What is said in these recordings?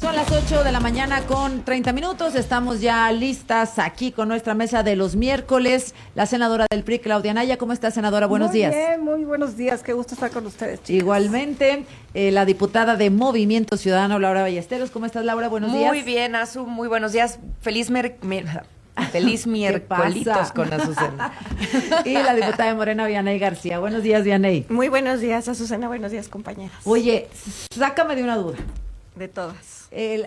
Son las 8 de la mañana con 30 minutos. Estamos ya listas aquí con nuestra mesa de los miércoles. La senadora del PRI, Claudia Naya. ¿Cómo está, senadora? Buenos días. Muy bien, muy buenos días. Qué gusto estar con ustedes, chicas. Igualmente, la diputada de Movimiento Ciudadano, Laura Ballesteros. ¿Cómo estás, Laura? Buenos días. Muy bien, Azu. Muy buenos días. Feliz miércolitos con Azucena. Y la diputada de Morena, Vianey García. Buenos días, Vianey. Muy buenos días, Azucena. Buenos días, compañeras. Oye, sácame de una duda. De todas. No,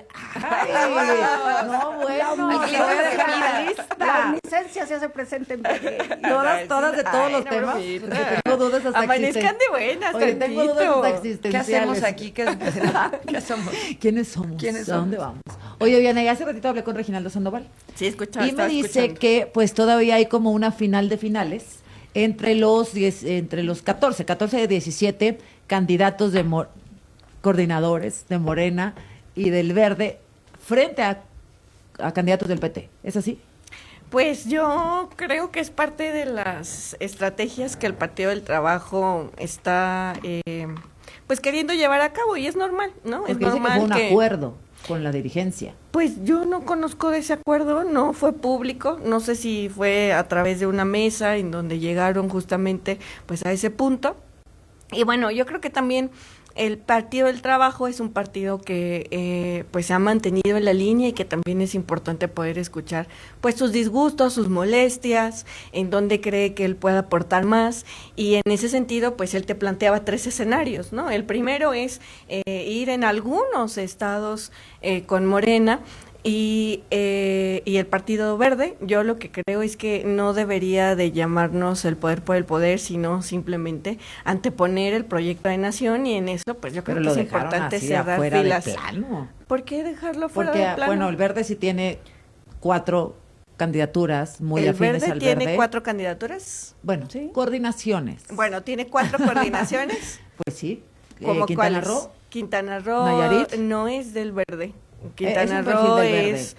bueno, Aquí le voy a dejar la lista. La omnisciencia se hace presente en mí. Todas de todos los temas. bromita. Porque tengo dudas hasta Amanezcan de buenas, Oye, tengo dudas hasta ¿Qué existenciales. hacemos aquí? ¿Qué somos? ¿Quiénes somos? ¿Quiénes ¿A dónde somos? vamos? Oye, Vianey, hace ratito hablé con Reginaldo Sandoval. Sí, escuchaba. Y me dice que pues todavía hay como una final de finales entre los 14 de 17 candidatos coordinadores de Morena y del Verde frente a candidatos del PT. ¿Es así? Pues yo creo que es parte de las estrategias que el Partido del Trabajo está pues queriendo llevar a cabo, y es normal, ¿no? Porque es dice normal que fue un acuerdo con la dirigencia. Pues yo no conozco de ese acuerdo, no fue público, no sé si fue a través de una mesa en donde llegaron justamente pues a ese punto. Y bueno, yo creo que también el Partido del Trabajo es un partido que pues se ha mantenido en la línea, y que también es importante poder escuchar pues sus disgustos, sus molestias, en donde cree que él puede aportar más, y en ese sentido pues él te planteaba 3 escenarios, ¿no? El primero es ir en algunos estados con Morena, y el Partido Verde. Yo lo que creo es que no debería de llamarnos el poder por el poder, sino simplemente anteponer el proyecto de nación, y en eso pues yo creo que es importante cerrar filas. ¿Por qué dejarlo fuera de plano? Bueno, el Verde sí tiene 4 candidaturas muy afines al Verde. ¿El Verde tiene 4 candidaturas? Bueno, ¿sí? Coordinaciones. Bueno, tiene 4 coordinaciones. Pues sí. ¿Cómo Quintana cuáles? Roo. Quintana Roo Nayarit. no es del Verde. Quintana Roo es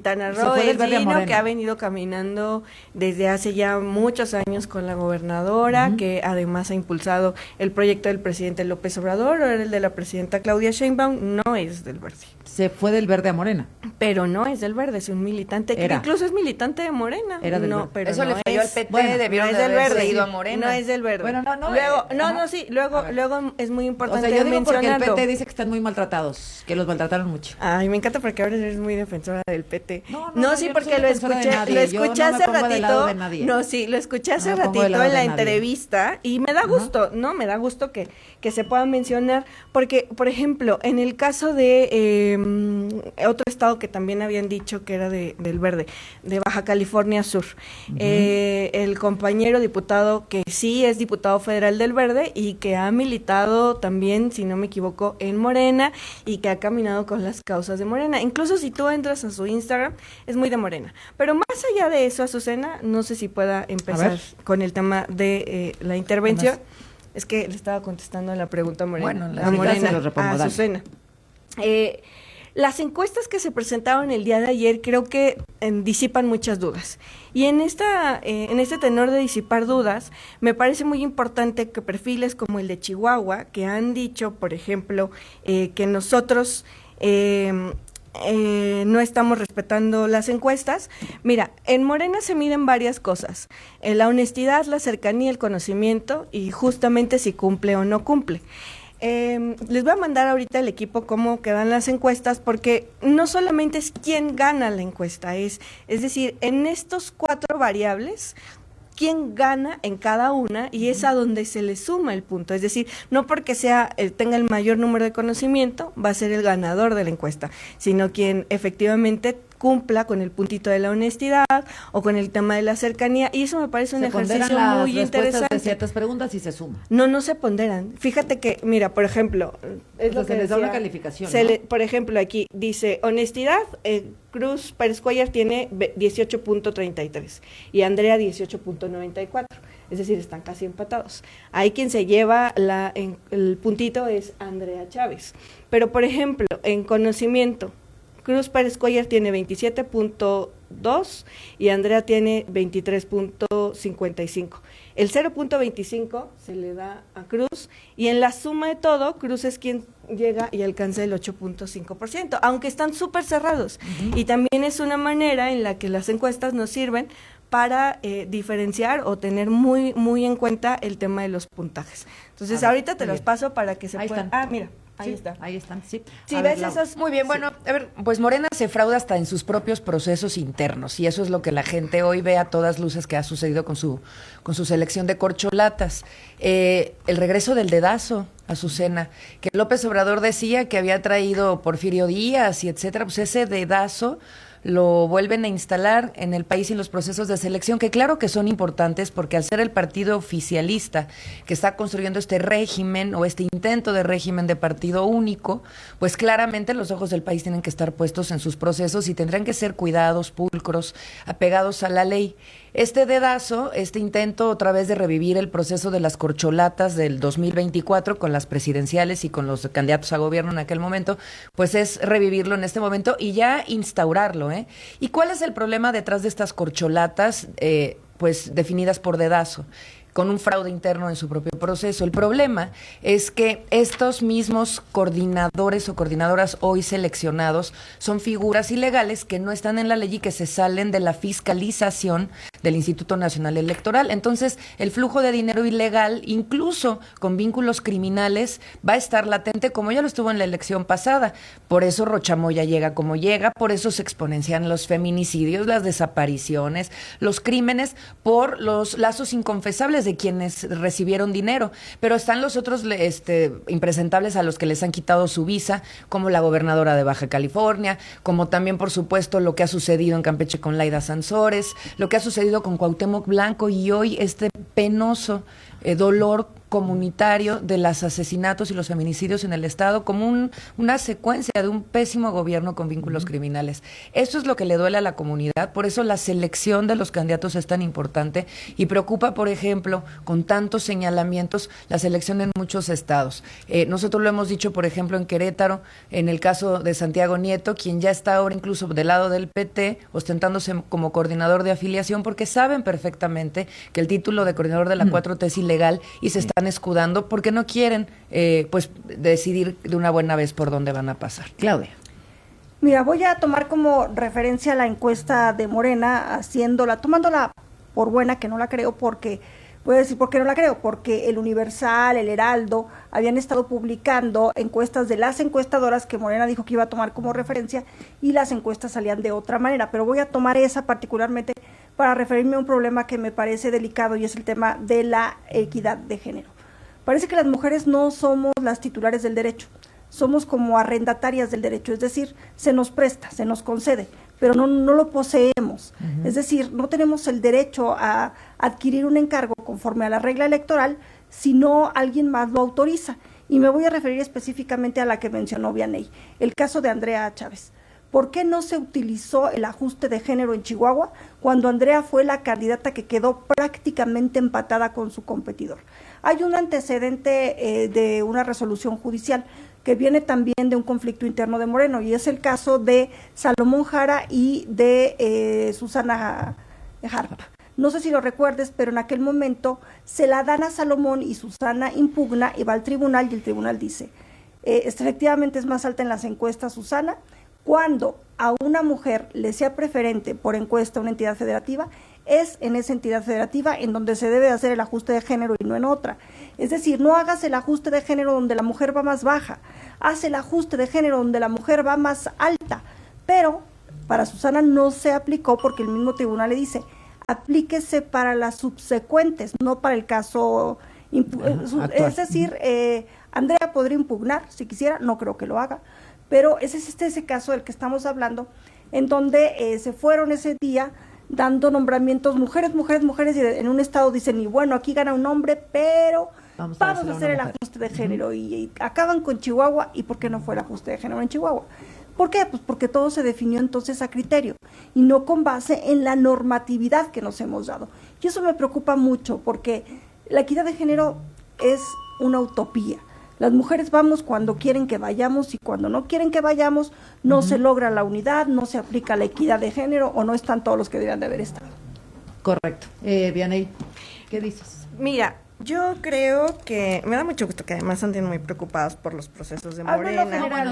Gino, que ha venido caminando desde hace ya muchos años con la gobernadora, que además ha impulsado el proyecto del presidente López Obrador, o el de la presidenta Claudia Sheinbaum. No es del Verde. Se fue del Verde a Morena. Pero no es del Verde, es un militante que incluso es militante de Morena. Era del Verde. Pero eso no le falló al PT, debieron no es de del haberse Verde, ido a Morena. No es del Verde. Bueno, Luego es muy importante yo digo mencionarlo. porque el PT dice que están muy maltratados, que los maltrataron mucho. Ay, me encanta porque ahora eres muy defensora del PT. No, sí, yo porque no soy defensora de nadie. lo escuché Yo no me hace pongo del lado de ratito. nadie. No, sí, lo escuché hace No me pongo ratito del lado en la de nadie. entrevista, y me da gusto, ¿no? Me da gusto que se puedan mencionar, porque, por ejemplo, en el caso de otro estado que también habían dicho que era del Verde, de Baja California Sur, el compañero diputado que sí es diputado federal del Verde y que ha militado también, si no me equivoco, en Morena, y que ha caminado con las causas de Morena. Incluso si tú entras a su Instagram, es muy de Morena. Pero más allá de eso, Azucena, no sé si pueda empezar con el tema de la intervención. Es que le estaba contestando la pregunta a Morena. Bueno, a Morena, a Azucena. Las encuestas que se presentaron el día de ayer creo que disipan muchas dudas. Y en este tenor de disipar dudas, me parece muy importante que perfiles como el de Chihuahua, que han dicho, por ejemplo, que nosotros no estamos respetando las encuestas. Mira, en Morena se miden varias cosas: la honestidad, la cercanía, el conocimiento, y justamente si cumple o no cumple. Les voy a mandar ahorita al equipo cómo quedan las encuestas, porque no solamente es quién gana la encuesta, es decir, en estos 4 variables, quién gana en cada una, y es a donde se le suma el punto. Es decir, no porque tenga el mayor número de conocimiento va a ser el ganador de la encuesta, sino quien efectivamente cumpla con el puntito de la honestidad o con el tema de la cercanía, y eso me parece un ejercicio muy interesante. De ciertas preguntas y se suma. No se ponderan. Fíjate que, mira, por ejemplo, es lo que se les da decía, una calificación, ¿no? por ejemplo, aquí dice honestidad, Cruz Pérez Cuellar tiene 18.33 y Andrea 18.94. Es decir, están casi empatados. Ahí quien se lleva el puntito es Andrea Chávez. Pero, por ejemplo, en conocimiento, Cruz Pérez Cuellar tiene 27.2 y Andrea tiene 23.55. El 0.25 se le da a Cruz y en la suma de todo, Cruz es quien llega y alcanza el 8.5%, aunque están súper cerrados. Y también es una manera en la que las encuestas nos sirven para diferenciar o tener muy muy en cuenta el tema de los puntajes. Entonces, ahorita te los paso para que se puedan... Ah, mira. Ahí Sí, está. Ahí están, sí. Sí, A ves ver, esas... Muy bien, bueno, a ver, pues Morena se frauda hasta en sus propios procesos internos y eso es lo que la gente hoy ve a todas luces que ha sucedido con su selección de corcholatas. El regreso del dedazo, Azucena, que López Obrador decía que había traído Porfirio Díaz y etcétera, pues ese dedazo lo vuelven a instalar en el país y en los procesos de selección, que claro que son importantes porque al ser el partido oficialista que está construyendo este régimen o este intento de régimen de partido único, pues claramente los ojos del país tienen que estar puestos en sus procesos y tendrán que ser cuidados, pulcros, apegados a la ley. Este dedazo, este intento otra vez de revivir el proceso de las corcholatas del 2024 con las presidenciales y con los candidatos a gobierno en aquel momento, pues es revivirlo en este momento y ya instaurarlo, ¿eh? ¿Y cuál es el problema detrás de estas corcholatas, pues definidas por dedazo? Con un fraude interno en su propio proceso. El problema es que estos mismos coordinadores o coordinadoras hoy seleccionados son figuras ilegales que no están en la ley y que se salen de la fiscalización del Instituto Nacional Electoral. Entonces, el flujo de dinero ilegal, incluso con vínculos criminales, va a estar latente como ya lo estuvo en la elección pasada. Por eso Rochamoya llega como llega, por eso se exponencian los feminicidios, las desapariciones, los crímenes por los lazos inconfesables de quienes recibieron dinero, pero están los otros impresentables a los que les han quitado su visa, como la gobernadora de Baja California, como también, por supuesto, lo que ha sucedido en Campeche con Laida Sansores, lo que ha sucedido con Cuauhtémoc Blanco y hoy este penoso dolor comunitario de los asesinatos y los feminicidios en el Estado como una secuencia de un pésimo gobierno con vínculos criminales. Eso es lo que le duele a la comunidad, por eso la selección de los candidatos es tan importante y preocupa, por ejemplo, con tantos señalamientos, la selección en muchos estados. Nosotros lo hemos dicho, por ejemplo, en Querétaro, en el caso de Santiago Nieto, quien ya está ahora incluso del lado del PT, ostentándose como coordinador de afiliación, porque saben perfectamente que el título de coordinador de la 4T es ilegal y se están escudando porque no quieren pues decidir de una buena vez por dónde van a pasar. Claudia. Mira, voy a tomar como referencia la encuesta de Morena, tomándola por buena, que no la creo porque, voy a decir por qué no la creo, porque el Universal, el Heraldo, habían estado publicando encuestas de las encuestadoras que Morena dijo que iba a tomar como referencia y las encuestas salían de otra manera, pero voy a tomar esa particularmente para referirme a un problema que me parece delicado y es el tema de la equidad de género. Parece que las mujeres no somos las titulares del derecho, somos como arrendatarias del derecho, es decir, se nos presta, se nos concede, pero no lo poseemos. Es decir, no tenemos el derecho a adquirir un encargo conforme a la regla electoral, sino alguien más lo autoriza. Y me voy a referir específicamente a la que mencionó Vianey, el caso de Andrea Chávez. ¿Por qué no se utilizó el ajuste de género en Chihuahua cuando Andrea fue la candidata que quedó prácticamente empatada con su competidor? Hay un antecedente de una resolución judicial que viene también de un conflicto interno de Moreno y es el caso de Salomón Jara y de Susana Harpa. No sé si lo recuerdes, pero en aquel momento se la dan a Salomón y Susana impugna y va al tribunal y el tribunal dice, efectivamente es más alta en las encuestas Susana. Cuando a una mujer le sea preferente por encuesta una entidad federativa, es en esa entidad federativa en donde se debe hacer el ajuste de género y no en otra. Es decir, no hagas el ajuste de género donde la mujer va más baja, haz el ajuste de género donde la mujer va más alta. Pero para Susana no se aplicó porque el mismo tribunal le dice, aplíquese para las subsecuentes, no para el caso es decir, Andrea podría impugnar si quisiera, no creo que lo haga, pero ese es ese caso del que estamos hablando, en donde se fueron ese día dando nombramientos mujeres, y en un estado dicen, y bueno, aquí gana un hombre, pero vamos a hacer el ajuste de género, y acaban con Chihuahua, ¿y por qué no fue el ajuste de género en Chihuahua? ¿Por qué? Pues porque todo se definió entonces a criterio, y no con base en la normatividad que nos hemos dado, y eso me preocupa mucho, porque la equidad de género es una utopía. Las mujeres vamos cuando quieren que vayamos y cuando no quieren que vayamos, no se logra la unidad, no se aplica la equidad de género o no están todos los que deberían de haber estado. Correcto. Vianey, ¿qué dices? Mira, yo creo que me da mucho gusto que además anden muy preocupados por los procesos de Morena.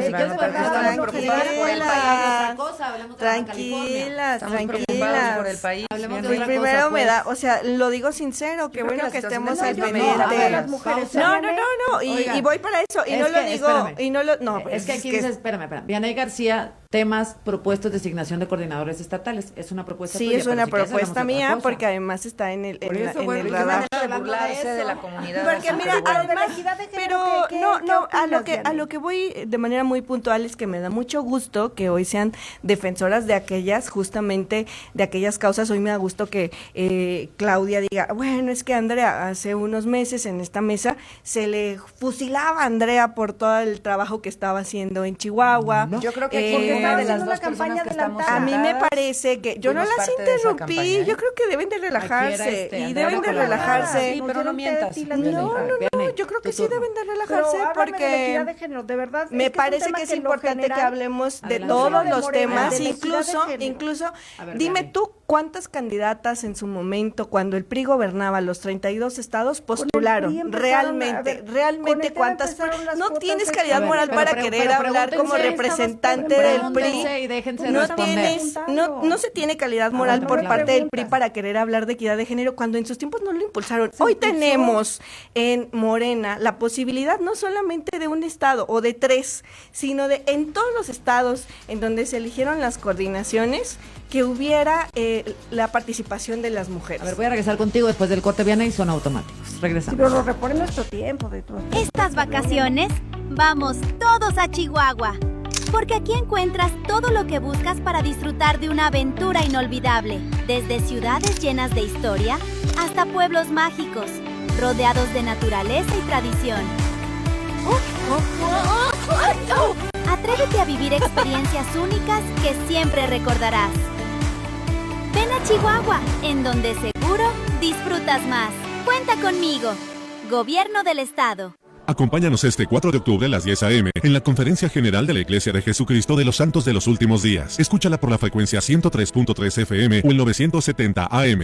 Tranquilas. Por el país. Primero me da, o sea, lo digo sincero, que bueno que estemos al pendiente. No, y voy para eso, y no lo digo, Es que aquí dice, espérame. Vianey García, temas propuestos de designación de coordinadores estatales. Es una propuesta tuya. Sí, es una propuesta mía, porque además está en el radar. De la comunidad. Porque mira, además, pero a lo que voy de manera muy puntual es que me da mucho gusto que hoy sean defensoras de aquellas causas. Hoy me da gusto que Claudia diga, bueno, es que Andrea, hace unos meses en esta mesa se le fusilaba a Andrea por todo el trabajo que estaba haciendo en Chihuahua. No. Yo creo que aquí una de las dos personas que estamos a mí me parece que yo no las interrumpí, yo creo que deben de relajarse Sí, pero no mientas. No, yo creo que sí deben de relajarse porque de género, de verdad, me parece que es importante que hablemos de todos los temas, incluso, dime tú cuántas candidatas en su momento, cuando el PRI gobernaba los 32 estados, postularon, realmente cuántas, no tienes calidad moral para querer hablar como representante del PRI, no se tiene calidad moral por parte del PRI para querer hablar de equidad de género cuando en sus tiempos no lo impulsaron. Hoy tenemos en Morena la posibilidad no solamente de un estado o de 3, sino de en todos los estados en donde se eligieron las coordinaciones, que hubiera la participación de las mujeres. A ver, voy a regresar contigo después del corte, Vianey, y son automáticos. Regresamos. Pero lo repone nuestro tiempo. Estas vacaciones, vamos todos a Chihuahua. Porque aquí encuentras todo lo que buscas para disfrutar de una aventura inolvidable. Desde ciudades llenas de historia hasta pueblos mágicos, rodeados de naturaleza y tradición. Atrévete a vivir experiencias únicas que siempre recordarás. Ven a Chihuahua, en donde seguro disfrutas más. Cuenta conmigo. Gobierno del Estado. Acompáñanos este 4 de octubre a las 10 a.m. en la Conferencia General de la Iglesia de Jesucristo de los Santos de los Últimos Días. Escúchala por la frecuencia 103.3 FM o el 970 AM.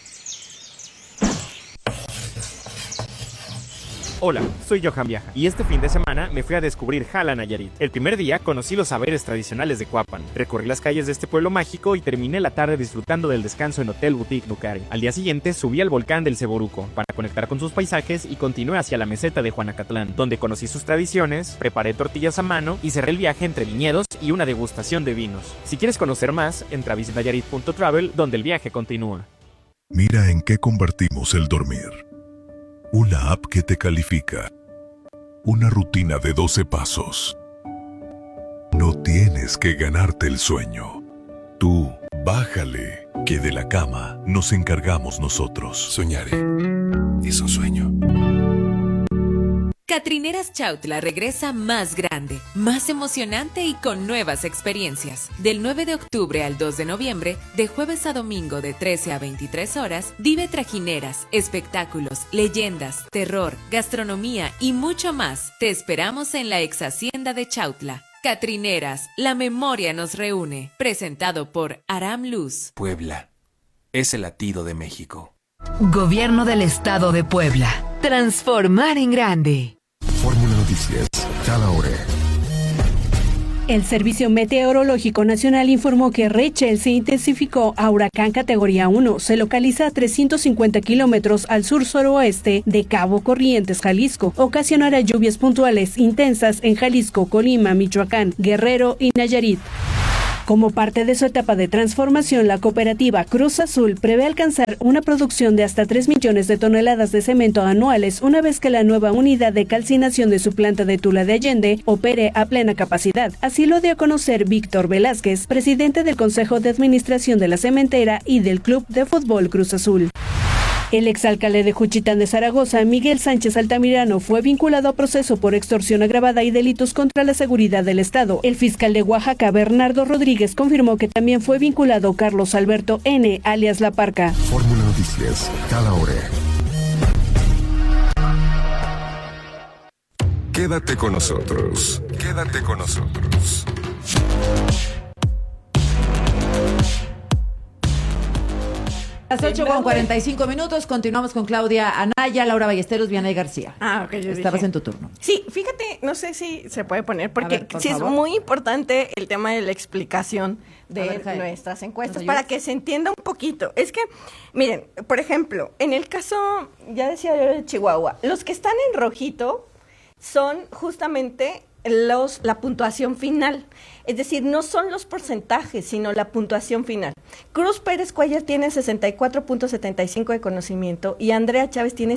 Hola, soy Johan Viaja y este fin de semana me fui a descubrir Jala, Nayarit. El primer día conocí los saberes tradicionales de Cuapan, recorrí las calles de este pueblo mágico y terminé la tarde disfrutando del descanso en Hotel Boutique Nucari. Al día siguiente subí al volcán del Ceboruco para conectar con sus paisajes y continué hacia la meseta de Juanacatlán, donde conocí sus tradiciones, preparé tortillas a mano y cerré el viaje entre viñedos y una degustación de vinos. Si quieres conocer más, entra a visitnayarit.travel, donde el viaje continúa. Mira en qué convertimos el dormir. Una app que te califica. Una rutina de 12 pasos. No tienes que ganarte el sueño. Tú, bájale, que de la cama nos encargamos nosotros. Soñaré. Es un sueño. Catrineras Chautla regresa más grande, más emocionante y con nuevas experiencias. Del 9 de octubre al 2 de noviembre, de jueves a domingo de 13 a 23 horas, vive trajineras, espectáculos, leyendas, terror, gastronomía y mucho más. Te esperamos en la ex hacienda de Chautla. Catrineras, la memoria nos reúne. Presentado por Aram Luz. Puebla es el latido de México. Gobierno del Estado de Puebla. Transformar en grande. Fórmula Noticias, cada hora. El Servicio Meteorológico Nacional informó que Rachel se intensificó a huracán categoría 1. Se localiza a 350 kilómetros al sur-suroeste de Cabo Corrientes, Jalisco. Ocasionará lluvias puntuales intensas en Jalisco, Colima, Michoacán, Guerrero y Nayarit. Como parte de su etapa de transformación, la cooperativa Cruz Azul prevé alcanzar una producción de hasta 3 millones de toneladas de cemento anuales una vez que la nueva unidad de calcinación de su planta de Tula de Allende opere a plena capacidad. Así lo dio a conocer Víctor Velázquez, presidente del Consejo de Administración de la Cementera y del Club de Fútbol Cruz Azul. El exalcalde de Juchitán de Zaragoza, Miguel Sánchez Altamirano, fue vinculado a proceso por extorsión agravada y delitos contra la seguridad del Estado. El fiscal de Oaxaca, Bernardo Rodríguez, confirmó que también fue vinculado Carlos Alberto N., alias La Parca. Fórmula Noticias, cada hora. ¿Qué Quédate con nosotros. Quédate con nosotros. Las 8:45, continuamos con Claudia Anaya, Laura Ballesteros, Vianey García. Ok, yo Estabas dije. en tu turno. Sí, fíjate, no sé si se puede poner, porque ver, por sí favor. es muy importante el tema de la explicación de A ver, Jaime, nuestras encuestas, ¿nos para ayudas? que se entienda un poquito. Es que, miren, por ejemplo, en el caso, ya decía yo de Chihuahua, los que están en rojito son justamente la puntuación final. Es decir, no son los porcentajes, sino la puntuación final. Cruz Pérez Cuellar tiene 64.75 de conocimiento y Andrea Chávez tiene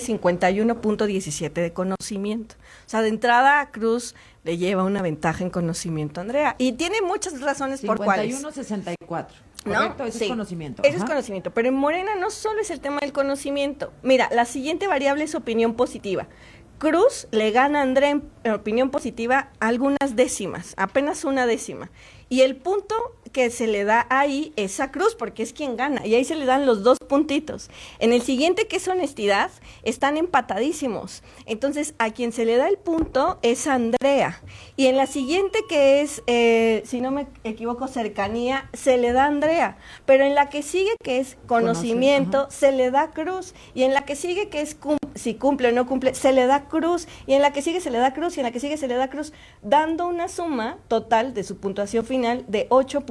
51.17 de conocimiento. O sea, de entrada a Cruz le lleva una ventaja en conocimiento a Andrea. Y tiene muchas razones por cuáles. 51-64. ¿No? Correcto, ese Sí. es conocimiento. Ese es Ajá. conocimiento. Pero en Morena no solo es el tema del conocimiento. Mira, la siguiente variable es opinión positiva. Cruz le gana a Andrea en opinión positiva algunas décimas, apenas una décima. Y el punto que se le da ahí es a Cruz, porque es quien gana. Y ahí se le dan los 2 puntitos. En el siguiente, que es honestidad, están empatadísimos. Entonces, a quien se le da el punto es a Andrea. Y en la siguiente, que es, si no me equivoco, cercanía, se le da a Andrea. Pero en la que sigue, que es conocimiento, se le da a Cruz. Y en la que sigue, que es si cumple o no cumple, se le da Cruz. Y en la que sigue, se le da Cruz. Y en la que sigue, se le da Cruz. Dando una suma total de su puntuación final de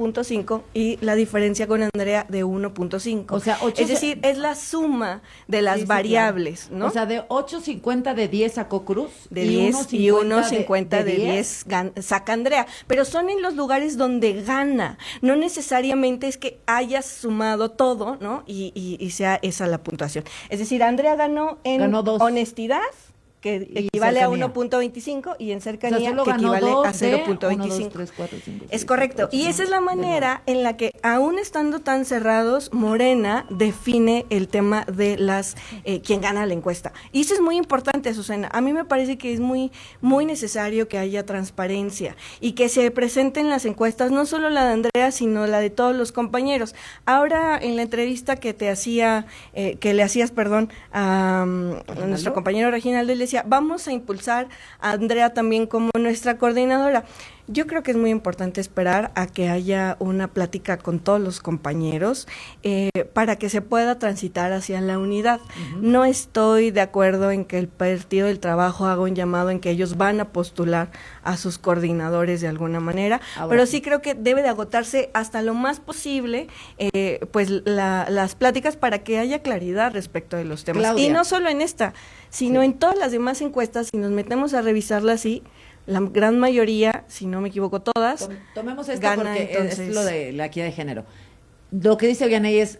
8.5 y la diferencia con Andrea de 1.5. O sea, es decir, es la suma de las Sí, sí, variables, claro. ¿no? O sea, de 8.50 de 10 sacó Cruz. De 10 y 1.50 de 10 saca Andrea. Pero son en los lugares donde gana. No necesariamente es que hayas sumado todo, ¿no? Y sea esa la puntuación. Es decir, Andrea ganó en Ganó 2. honestidad, que Y equivale cercanía. a 1.25, y en O sea, cercanía, solo que ganó equivale 2 a de 0.25. 1, 2, 3, 4, 5, 6, Es correcto. 7, 8, Y esa es la 9, manera en la que, aún estando tan cerrados, Morena define el tema de las quién gana la encuesta. Y eso es muy importante, Azucena. A mí me parece que es muy, muy necesario que haya transparencia y que se presenten las encuestas, no solo la de Andrea, sino la de todos los compañeros. Ahora, en la entrevista que te hacía, que le hacías, perdón, a nuestro compañero Reginaldo, él decía, vamos a impulsar a Andrea también como nuestra coordinadora. Yo creo que es muy importante esperar a que haya una plática con todos los compañeros para que se pueda transitar hacia la unidad. No estoy de acuerdo en que el Partido del Trabajo haga un llamado en que ellos van a postular a sus coordinadores de alguna manera, pero sí creo que debe de agotarse hasta lo más posible pues las pláticas para que haya claridad respecto de los temas. Claudia. Y no solo en esta, sino en todas las demás encuestas, si nos metemos a revisarlas, sí, la gran mayoría, si no me equivoco todas, Tomemos esto gana, porque entonces, es lo de la equidad de género. Lo que dice Vianey es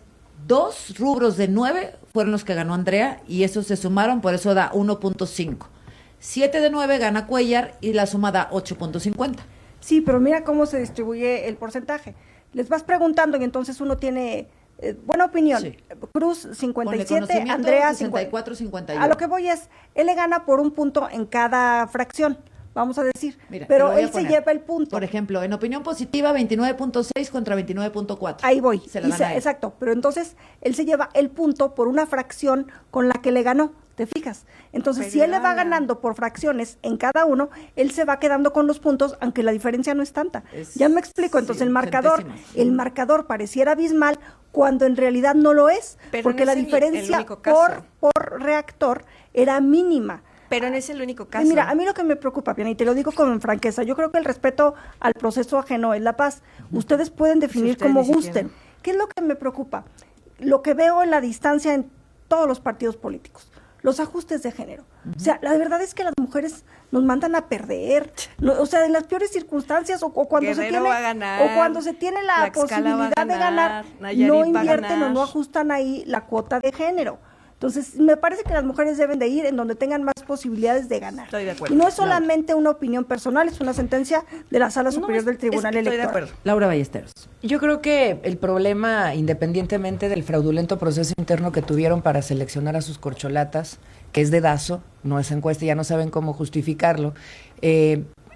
2 rubros de 9 fueron los que ganó Andrea y esos se sumaron, por eso da 1.5. 7 de 9 gana Cuellar y la suma da 8.50. Sí, pero mira cómo se distribuye el porcentaje. Les vas preguntando y entonces uno tiene buena opinión. Sí. Cruz Ponle 57, conocimiento, Andrea 64, 51. A lo que voy es, él le gana por un punto en cada fracción, vamos a decir. Mira, te lo pero voy a él se poner. lleva el punto. Por ejemplo, en opinión positiva 29.6 contra 29.4. Ahí voy. Se la dan a él. Exacto, pero entonces él se lleva el punto por una fracción con la que le ganó, ¿te fijas? Entonces, Pero si él le va gana. ganando por fracciones en cada uno, él se va quedando con los puntos, aunque la diferencia no es tanta. Ya me explico, entonces sí, el marcador, centésimas. el marcador pareciera abismal cuando en realidad no lo es, Pero porque no la es el diferencia único caso. por reactor era mínima. pero no es el único Y caso. mira, a mí lo que me preocupa, Piana, y te lo digo con franqueza, yo creo que el respeto al proceso ajeno es la paz. Ustedes pueden definir ustedes como ni siquiera. gusten. ¿Qué es lo que me preocupa? Lo que veo en la distancia en todos los partidos políticos, los ajustes de género. O sea, la verdad es que las mujeres nos mandan a perder, o sea, en las peores circunstancias o cuando se Guerrero tiene va a ganar, o cuando se tiene la Tlaxcala va a posibilidad de ganar, ganar, Nayarit no va a invierten o ganar. no ajustan ahí la cuota de género. Entonces, me parece que las mujeres deben de ir en donde tengan más posibilidades de ganar. Estoy de acuerdo. Y no es solamente una opinión personal, es una sentencia de la Sala Superior del Tribunal Estoy de Electoral. acuerdo. Laura Ballesteros. Yo creo que el problema, independientemente del fraudulento proceso interno que tuvieron para seleccionar a sus corcholatas, que es dedazo, no es encuesta, ya no saben cómo justificarlo,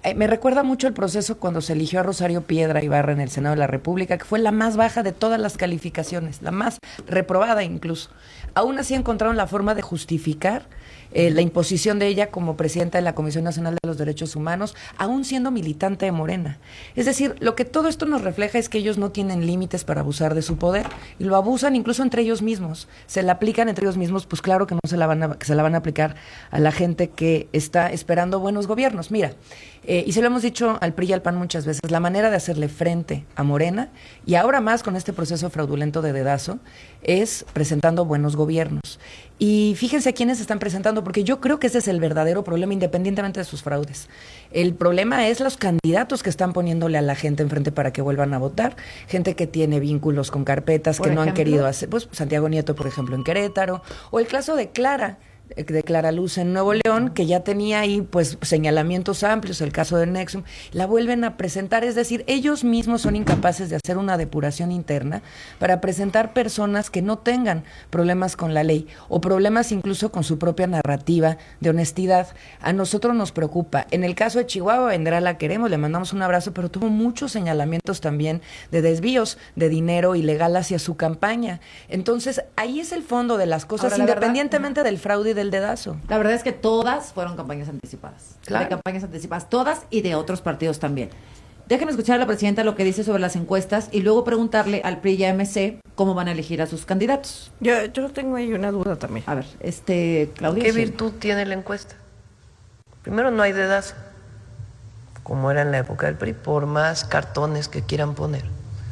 Me recuerda mucho el proceso cuando se eligió a Rosario Piedra Ibarra en el Senado de la República, que fue la más baja de todas las calificaciones, la más reprobada incluso. Aún así encontraron la forma de justificar la imposición de ella como presidenta de la Comisión Nacional de los Derechos Humanos, aún siendo militante de Morena. Es decir, lo que todo esto nos refleja es que ellos no tienen límites para abusar de su poder, y lo abusan incluso entre ellos mismos. Se la aplican entre ellos mismos, pues claro que no se la van a aplicar a la gente que está esperando buenos gobiernos. Mira, y se lo hemos dicho al PRI y al PAN muchas veces, la manera de hacerle frente a Morena, y ahora más con este proceso fraudulento de dedazo, es presentando buenos gobiernos. Y fíjense a quiénes están presentando, porque yo creo que ese es el verdadero problema, independientemente de sus fraudes. El problema es los candidatos que están poniéndole a la gente enfrente para que vuelvan a votar, gente que tiene vínculos con carpetas, que no han querido hacer, pues Santiago Nieto, por ejemplo, en Querétaro, o el caso de Clara Luz en Nuevo León, que ya tenía ahí pues señalamientos amplios, el caso de Nexum, la vuelven a presentar, es decir, ellos mismos son incapaces de hacer una depuración interna para presentar personas que no tengan problemas con la ley o problemas incluso con su propia narrativa de honestidad. A nosotros nos preocupa. En el caso de Chihuahua, Vendrá la queremos, le mandamos un abrazo, pero tuvo muchos señalamientos también de desvíos de dinero ilegal hacia su campaña. Entonces, ahí es el fondo de las cosas, ahora, independientemente del fraude y del dedazo. La verdad es que todas fueron campañas anticipadas. Claro. De campañas anticipadas, todas, y de otros partidos también. Déjenme escuchar a la presidenta lo que dice sobre las encuestas y luego preguntarle al PRI y a MC cómo van a elegir a sus candidatos. Yo tengo ahí una duda también. A ver, Claudia. ¿Qué virtud tiene la encuesta? Primero, no hay dedazo, como era en la época del PRI, por más cartones que quieran poner.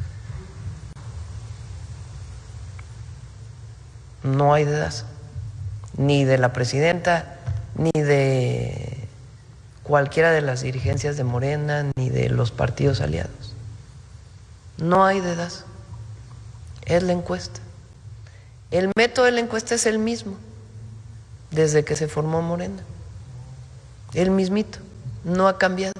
No hay dedazo, ni de la presidenta, ni de cualquiera de las dirigencias de Morena, ni de los partidos aliados. No hay dedazo, es la encuesta. El método de la encuesta es el mismo desde que se formó Morena, el mismito, no ha cambiado.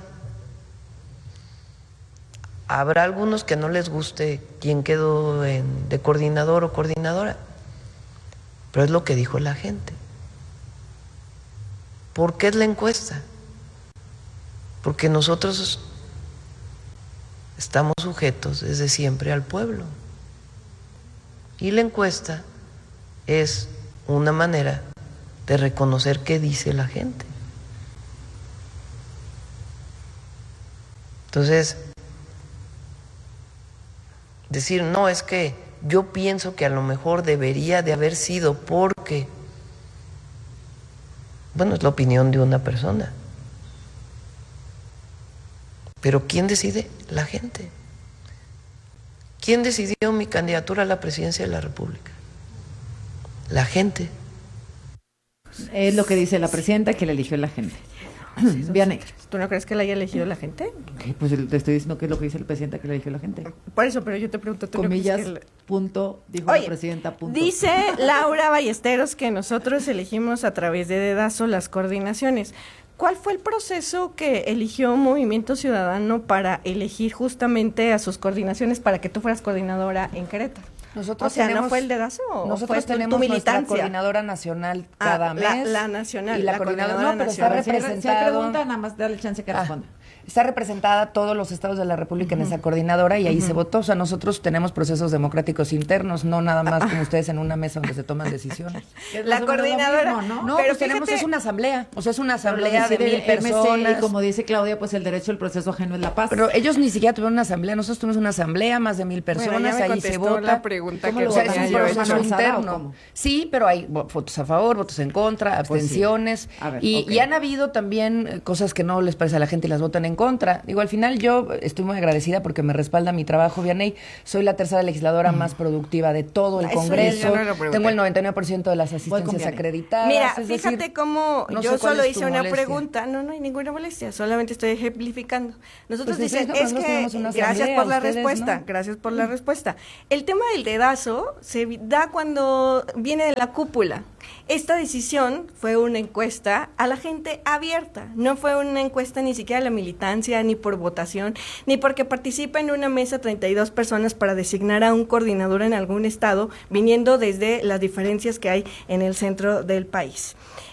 Habrá algunos que no les guste quién quedó de coordinador o coordinadora, pero es lo que dijo la gente. ¿Por qué es la encuesta? Porque nosotros estamos sujetos desde siempre al pueblo. Y la encuesta es una manera de reconocer qué dice la gente. Entonces, decir, no, es que yo pienso que a lo mejor debería de haber sido porque, bueno, es la opinión de una persona. Pero ¿quién decide? La gente. ¿Quién decidió mi candidatura a la presidencia de la República? La gente. Es lo que dice la presidenta, que la eligió la gente. Vianney. ¿Tú no crees que la haya elegido la gente? Pues te estoy diciendo que es lo que dice el presidente, que la eligió la gente. Por eso, pero yo te pregunto, ¿tú comillas, no crees que punto, dijo la presidenta, punto. Dice Laura Ballesteros que nosotros elegimos a través de dedazo las coordinaciones. ¿Cuál fue el proceso que eligió Movimiento Ciudadano para elegir justamente a sus coordinaciones para que tú fueras coordinadora en Querétaro? Nosotros ¿no fue el dedazo? Nosotros tenemos nuestra coordinadora nacional cada mes. La nacional. Y la coordinadora pero nacional. Está representada. Si pregunta, nada más darle chance que responda. Está representada todos los estados de la República en esa coordinadora y ahí se votó. O sea, nosotros tenemos procesos democráticos internos, no nada más como ustedes en una mesa donde se toman decisiones. La coordinadora, mismo, ¿no? Pero pues es una asamblea. O sea, es una asamblea de 1,000 personas. Y como dice Claudia, pues el derecho al proceso ajeno es la paz. Pero ellos ni siquiera tuvieron una asamblea. Nosotros tuvimos una asamblea, más de 1,000 personas, bueno, ahí se vota. La pregunta que o sea, es un proceso interno. Sí, pero hay votos a favor, votos en contra, abstenciones. Pues sí. Ver, y han habido también cosas que no les parece a la gente y las votan en contra. Digo, al final yo estoy muy agradecida porque me respalda mi trabajo, Vianney. Soy la tercera legisladora más productiva de todo el Congreso. Tengo el 99% de las asistencias acreditadas. Mira, fíjate cómo yo solo hice una pregunta. No hay ninguna molestia, solamente estoy ejemplificando. Nosotros pues dicen, es que gracias por la respuesta, gracias por la respuesta. El tema del dedazo se da cuando viene de la cúpula. Esta decisión fue una encuesta a la gente abierta, no fue una encuesta ni siquiera a la militancia, ni por votación, ni porque participa en una mesa 32 personas para designar a un coordinador en algún estado, viniendo desde las diferencias que hay en el centro del país.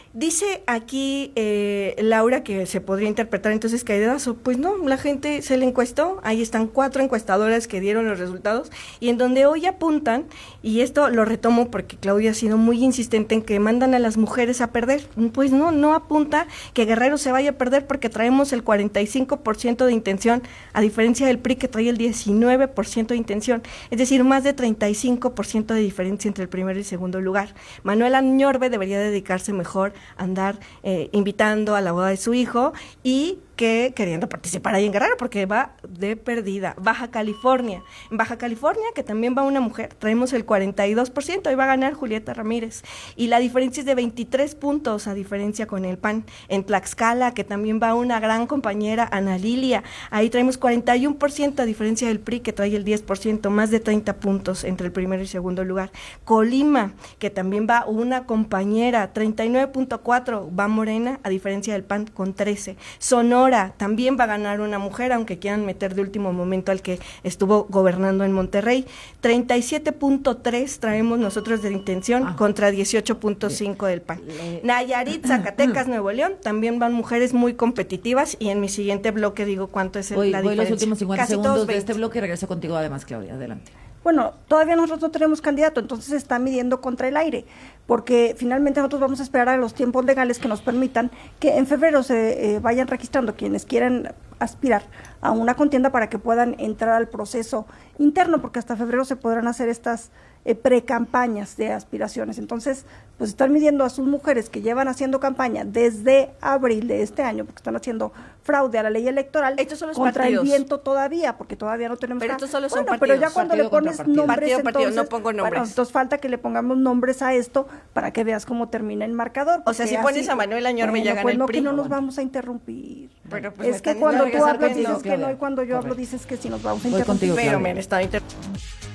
Dice aquí Laura que se podría interpretar entonces que hay dedazo. Pues no, la gente se le encuestó, ahí están 4 encuestadoras que dieron los resultados y en donde hoy apuntan, y esto lo retomo porque Claudia ha sido muy insistente en que mandan a las mujeres a perder. Pues no apunta que Guerrero se vaya a perder porque traemos el 45% de intención, a diferencia del PRI que trae el 19% de intención, es decir, más de 35% de diferencia entre el primero y segundo lugar. Manuel Añorbe debería dedicarse mejor andar invitando a la boda de su hijo y que queriendo participar ahí en Guerrero porque va de perdida. Baja California. En Baja California, que también va una mujer, traemos el 42%, ahí va a ganar Julieta Ramírez. Y la diferencia es de 23 puntos a diferencia con el PAN. En Tlaxcala, que también va una gran compañera, Ana Lilia, ahí traemos 41% a diferencia del PRI, que trae el 10%, más de 30 puntos entre el primero y segundo lugar. Colima, que también va una compañera, 39.4, va Morena, a diferencia del PAN con 13. Sonora también va a ganar una mujer, aunque quieran meter de último momento al que estuvo gobernando en Monterrey. 37.3 traemos nosotros de intención contra 18.5 del PAN. Nayarit, Zacatecas, Nuevo León, también van mujeres muy competitivas y en mi siguiente bloque digo cuánto es la diferencia. Voy los últimos 50 segundos de este bloque y regreso contigo además, Claudia, adelante. Bueno, todavía nosotros no tenemos candidato, entonces se está midiendo contra el aire, porque finalmente nosotros vamos a esperar a los tiempos legales que nos permitan que en febrero se vayan registrando quienes quieran aspirar a una contienda para que puedan entrar al proceso interno, porque hasta febrero se podrán hacer estas precampañas de aspiraciones. Entonces, pues están midiendo a sus mujeres que llevan haciendo campaña desde abril de este año, porque están haciendo fraude a la ley electoral. Estos son los contra partidos. El viento todavía, porque todavía no tenemos. Pero estos solo son partidos. Pero ya cuando le pones nombres, partido, no pongo nombres. Bueno, entonces falta que le pongamos nombres a esto para que veas cómo termina el marcador. O sea, si pones a Manuel Añorbe ya gana pues el PRI. Que no nos vamos a interrumpir. Pero pues es que cuando tú hablas dices que no y cuando yo hablo dices que sí nos vamos a interrumpir. Pero me han estado interrumpiendo.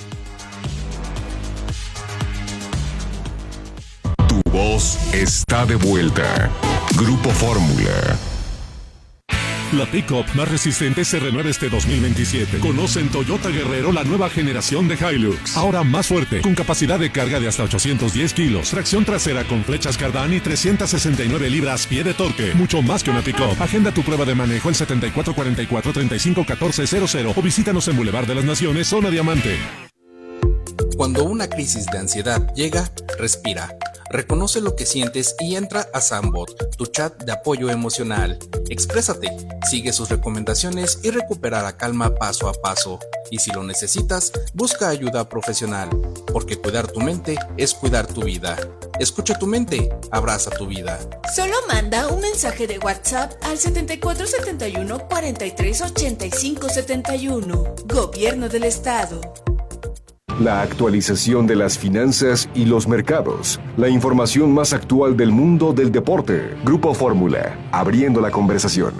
Tu voz está de vuelta. Grupo Fórmula. La pick-up más resistente se renueva este 2027. Conoce en Toyota Guerrero la nueva generación de Hilux. Ahora más fuerte, con capacidad de carga de hasta 810 kilos, tracción trasera con flechas Cardán y 369 libras-pie de torque. Mucho más que una pick-up. Agenda tu prueba de manejo en 7444-351400 o visítanos en Boulevard de las Naciones, Zona Diamante. Cuando una crisis de ansiedad llega, respira. Reconoce lo que sientes y entra a Sambot, tu chat de apoyo emocional. Exprésate, sigue sus recomendaciones y recupera la calma paso a paso. Y si lo necesitas, busca ayuda profesional, porque cuidar tu mente es cuidar tu vida. Escucha tu mente, abraza tu vida. Solo manda un mensaje de WhatsApp al 7471 43 85 71. Gobierno del Estado. La actualización de las finanzas y los mercados. La información más actual del mundo del deporte. Grupo Fórmula, abriendo la conversación.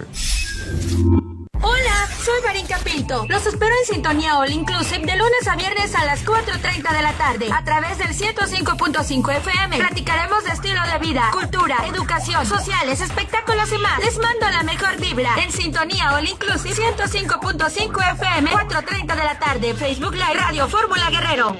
Hola, soy Marín Capilto. Los espero en Sintonía All Inclusive de lunes a viernes a las 4:30 de la tarde a través del 105.5 FM. Platicaremos de estilo de vida, cultura, educación, sociales, espectáculos y más. Les mando la mejor vibra en Sintonía All Inclusive 105.5 FM, 4:30 de la tarde. Facebook Live Radio Fórmula Guerrero.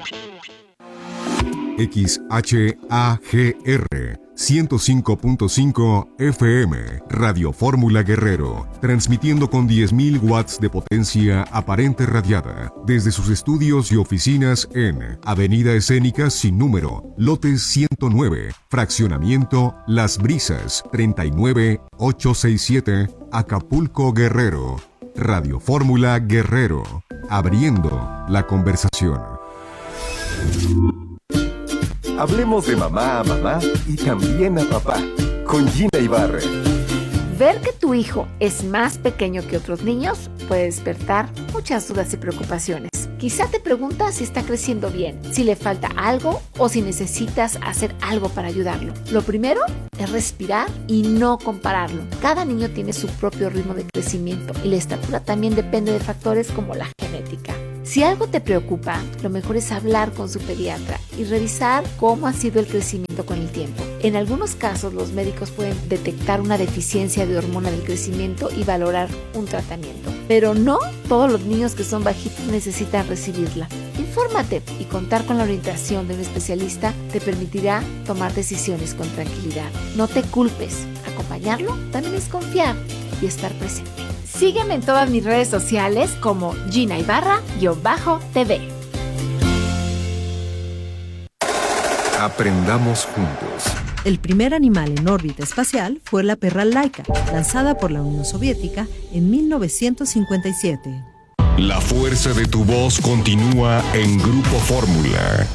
XHAGR 105.5 FM, Radio Fórmula Guerrero, transmitiendo con 10.000 watts de potencia aparente radiada, desde sus estudios y oficinas en Avenida Escénica sin número, lote 109, fraccionamiento Las Brisas, 39867, Acapulco, Guerrero. Radio Fórmula Guerrero, abriendo la conversación. Hablemos de mamá a mamá y también a papá, con Gina Ibarra. Ver que tu hijo es más pequeño que otros niños puede despertar muchas dudas y preocupaciones. Quizá te preguntas si está creciendo bien, si le falta algo o si necesitas hacer algo para ayudarlo. Lo primero es respirar y no compararlo. Cada niño tiene su propio ritmo de crecimiento y la estatura también depende de factores como la genética. Si algo te preocupa, lo mejor es hablar con su pediatra y revisar cómo ha sido el crecimiento con el tiempo. En algunos casos, los médicos pueden detectar una deficiencia de hormona del crecimiento y valorar un tratamiento. Pero no todos los niños que son bajitos necesitan recibirla. Informa Infórmate y contar con la orientación de un especialista te permitirá tomar decisiones con tranquilidad. No te culpes. Acompañarlo también es confiar y estar presente. Sígueme en todas mis redes sociales como Gina Ibarra-TV. Aprendamos juntos. El primer animal en órbita espacial fue la perra Laika, lanzada por la Unión Soviética en 1957. La fuerza de tu voz continúa en Grupo Fórmula.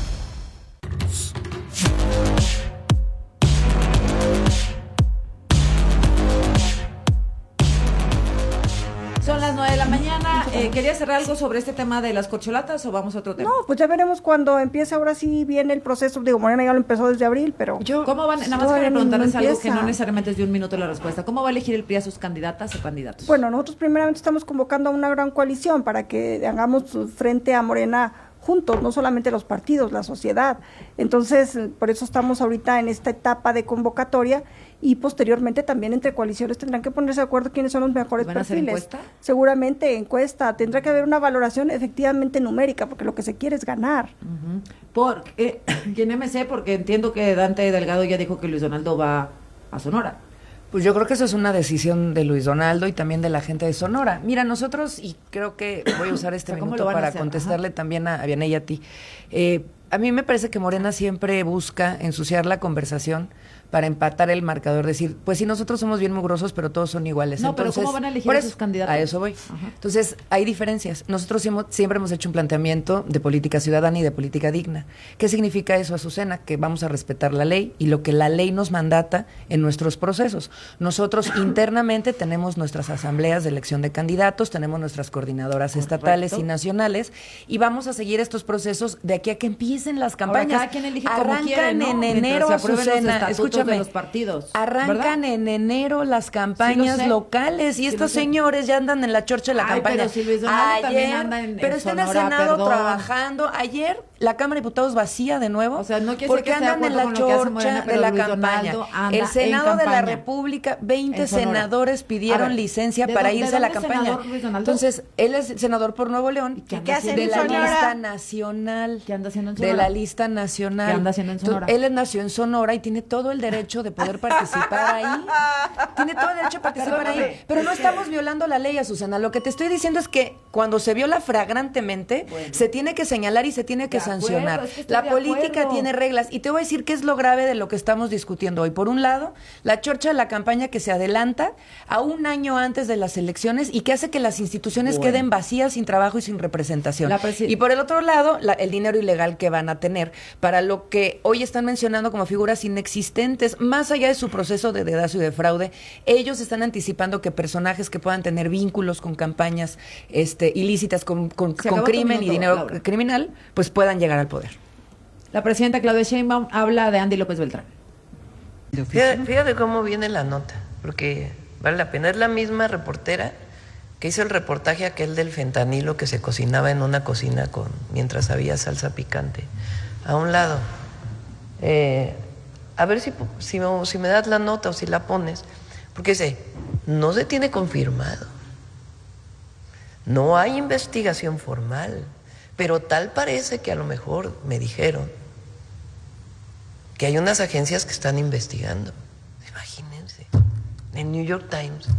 Son las 9 de la mañana. ¿Quería cerrar algo sobre este tema de las corcholatas o vamos a otro tema? No, pues ya veremos cuando empiece ahora sí bien el proceso. Digo, Morena ya lo empezó desde abril, pero... ¿Cómo van? Nada más quería preguntarles algo que no necesariamente es de un minuto la respuesta. ¿Cómo va a elegir el PRI a sus candidatas o candidatos? Bueno, nosotros primeramente estamos convocando a una gran coalición para que hagamos frente a Morena juntos, no solamente los partidos, la sociedad. Entonces, por eso estamos ahorita en esta etapa de convocatoria y posteriormente también entre coaliciones tendrán que ponerse de acuerdo quiénes son los mejores ¿Van a hacer perfiles. encuesta? Seguramente encuesta, tendrá que haber una valoración efectivamente numérica, porque lo que se quiere es ganar. Porque en MC, porque entiendo que Dante Delgado ya dijo que Luis Donaldo va a Sonora. Pues yo creo que eso es una decisión de Luis Donaldo y también de la gente de Sonora. Mira, nosotros, y creo que voy a usar este minuto para contestarle también a Vianey y a ti. A mí me parece que Morena siempre busca ensuciar la conversación para empatar el marcador, decir, pues sí, nosotros somos bien mugrosos, pero todos son iguales. No, entonces, pero ¿cómo van a elegir a sus candidatos? A eso voy. Entonces, hay diferencias. Nosotros siempre hemos hecho un planteamiento de política ciudadana y de política digna. ¿Qué significa eso, Azucena? Que vamos a respetar la ley y lo que la ley nos mandata en nuestros procesos. Nosotros internamente tenemos nuestras asambleas de elección de candidatos, tenemos nuestras coordinadoras estatales y nacionales, y vamos a seguir estos procesos de aquí a que empiecen las campañas. Ahora, cada quien elige como quiere, ¿no? En enero, Azucena, escúchame. De los partidos, arrancan en enero las campañas locales y estos señores ya andan en la chorcha de la campaña. Pero si Luis Donaldo también anda en pero está en el Senado trabajando. Ayer la Cámara de Diputados vacía de nuevo, o sea, no porque andan en la chorcha de la campaña. El Senado de la República, 20 senadores pidieron licencia para irse a la campaña. Entonces, él es senador por Nuevo León, de la lista nacional. ¿Qué anda haciendo en Sonora? De la lista nacional. ¿Qué anda haciendo en Sonora? Él nació en Sonora y tiene todo el derecho de poder participar ahí. Tiene todo el derecho a participar ahí. Pero no estamos violando la ley, Azucena. Lo que te estoy diciendo es que cuando se viola flagrantemente, se tiene que señalar y se tiene que sancionar. La política tiene reglas. Y te voy a decir qué es lo grave de lo que estamos discutiendo hoy. Por un lado, la chorcha de la campaña que se adelanta a un año antes de las elecciones y que hace que las instituciones queden vacías, sin trabajo y sin representación. Y por el otro lado, el dinero ilegal que van a tener para lo que hoy están mencionando como figuras inexistentes. Más allá de su proceso de dedazo y de fraude, ellos están anticipando que personajes que puedan tener vínculos con campañas ilícitas, con crimen y dinero criminal, pues puedan llegar al poder. La presidenta Claudia Sheinbaum habla de Andy López Beltrán. Fíjate cómo viene la nota, porque vale la pena. Es la misma reportera que hizo el reportaje aquel del fentanilo que se cocinaba en una cocina mientras había salsa picante. A un lado. A ver si me das la nota o si la pones, porque no se tiene confirmado, no hay investigación formal, pero tal parece que a lo mejor me dijeron que hay unas agencias que están investigando. Imagínense, en New York Times.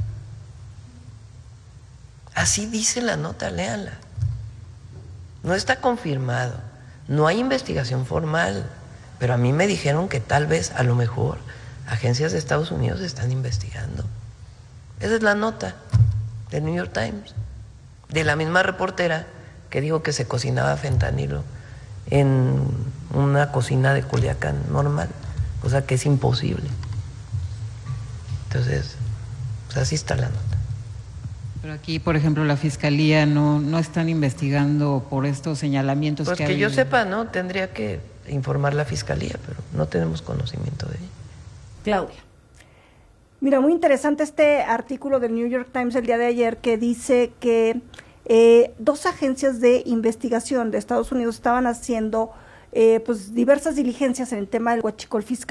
Así dice la nota, léanla. No está confirmado, no hay investigación formal. Pero a mí me dijeron que tal vez, a lo mejor, agencias de Estados Unidos están investigando. Esa es la nota del New York Times, de la misma reportera que dijo que se cocinaba fentanilo en una cocina de Culiacán normal, cosa que es imposible. Entonces, pues así está la nota. Pero aquí, por ejemplo, la Fiscalía no están investigando por estos señalamientos pues que yo sepa, ¿no? Tendría que informar la Fiscalía, pero no tenemos conocimiento de ello. Claudia. Mira, muy interesante este artículo del New York Times el día de ayer que dice que 2 agencias de investigación de Estados Unidos estaban haciendo pues diversas diligencias en el tema del huachicol fiscal.